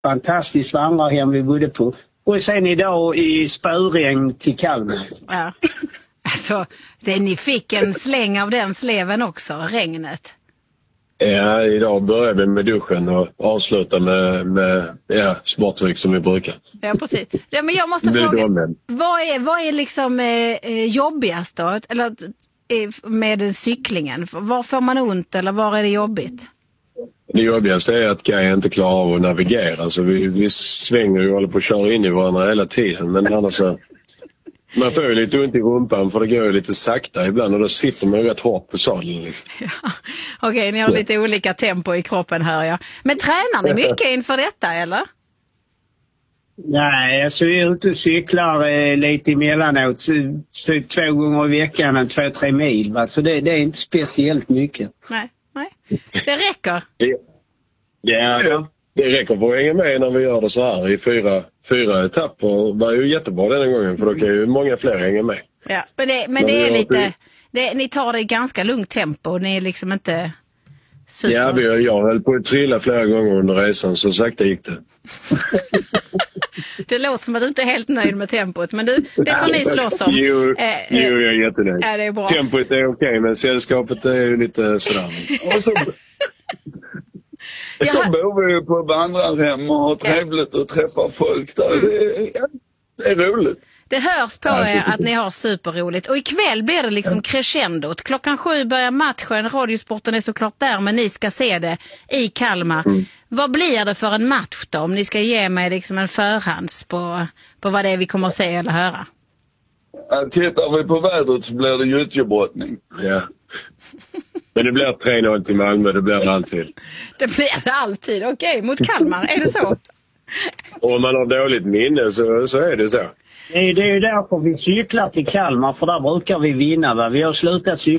fantastiskt vandrarhem vi bodde på. Och sen idag i spöregn till Kalmar. Ja. Alltså, ni fick en släng av den sleven också, regnet. Ja, idag börjar vi med duschen och avslutar med sportdryck som vi brukar. Ja, precis. Ja, men jag måste fråga, vad är liksom jobbigast då? Eller med cyklingen? Var får man ont eller var är det jobbigt? Det jobbigaste är att Kaj inte klarar av att navigera. Så vi svänger och håller på att köra in i varandra hela tiden. Men annars så... Man får ju lite ont i rumpan för det går ju lite sakta ibland och då sitter man ju rätt hårt på sadeln. Liksom. Ja. Okej, ni har lite olika tempo i kroppen här, ja. Men tränar ni mycket inför detta, eller? Nej, alltså jag är ute och cyklar lite emellanåt. 2 gånger i veckan, 2-3 mil. Va? Så det är inte speciellt mycket. Nej. Det räcker. Ja. Det räcker för att hänga med när vi gör det så här i 4 etapper. Det var ju jättebra den gången för då kan ju många fler hänga med. Ja, men det är lite... ni tar det i ganska lugnt tempo. Ni är liksom inte super... Ja, jag höll på att trilla flera gånger under resan så sakta gick det. Det låter som att du inte är helt nöjd med tempot. Men det får ni slåss om. Jo, jag är jättenöjd. Ja, det är bra. Tempot är okej, men sällskapet är ju lite sådär. Så bor vi ju på vandrarhem och har trevligt att träffa folk där. Det är roligt. Det hörs på er att ni har superroligt. Och ikväll blir det liksom crescendot. 7:00 börjar matchen. Radiosporten är såklart där, men ni ska se det i Kalmar. Vad blir det för en match då? Om ni ska ge mig liksom en förhands på vad det är vi kommer att se eller höra. Tittar vi på vädret så blir det gyttjebrottning. Ja. Men det blir 3-0 till Malmö, det blir det alltid. Det blir det alltid, okej, mot Kalmar, är det så? Och om man har dåligt minne så är det så. Det är ju därför vi cyklar till Kalmar, för där brukar vi vinna. Va? Vi har slutat cykla